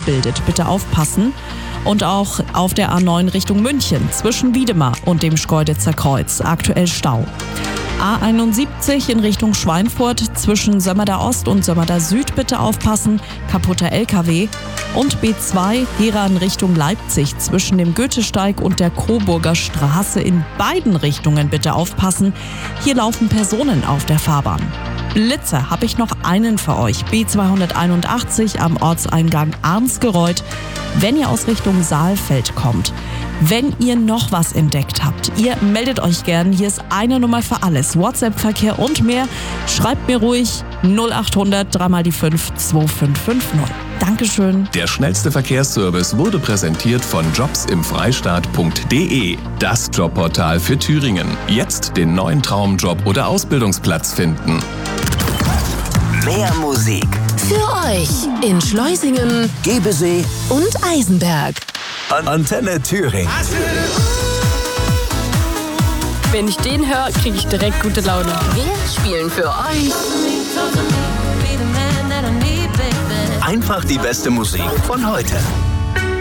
bildet. Bitte aufpassen. Und auch auf der A9 Richtung München zwischen Wiedemar und dem Schkeuditzer Kreuz aktuell Stau. A71 in Richtung Schweinfurt zwischen Sömmerda Ost und Sömmerda Süd bitte aufpassen, kaputter LKW. Und B2 Gera in Richtung Leipzig zwischen dem Goethesteig und der Coburger Straße in beiden Richtungen bitte aufpassen. Hier laufen Personen auf der Fahrbahn. Blitzer habe ich noch einen für euch. B281 am Ortseingang Arnsgereuth, wenn ihr aus Richtung Saalfeld kommt. Wenn ihr noch was entdeckt habt, ihr meldet euch gern. Hier ist eine Nummer für alles. WhatsApp-Verkehr und mehr. Schreibt mir ruhig 0800 3 mal die 5 2550. Dankeschön. Der schnellste Verkehrsservice wurde präsentiert von jobsimfreistaat.de. Das Jobportal für Thüringen. Jetzt den neuen Traumjob oder Ausbildungsplatz finden. Mehr Musik Für euch in Schleusingen Gebesee und Eisenberg. Antenne Thüringen. Wenn ich den höre, kriege ich direkt gute Laune. Wir spielen für euch Einfach die beste Musik von heute.